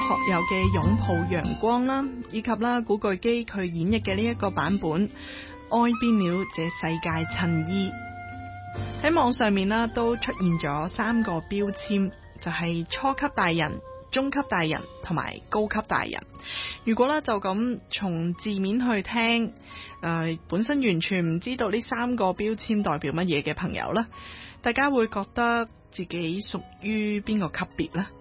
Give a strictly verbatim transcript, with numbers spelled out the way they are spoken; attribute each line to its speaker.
Speaker 1: 學友嘅擁抱陽光啦，以及啦古巨基佢演繹嘅呢一個版本愛變了這世界襯衣。喺網上面啦都出現咗三個標籤，就係初級大人、中級大人同埋高級大人。如果咧就咁從字面去聽，誒、呃、本身完全唔知道呢三個標籤代表乜嘢嘅朋友咧，大家會覺得自己屬於邊個級別呢？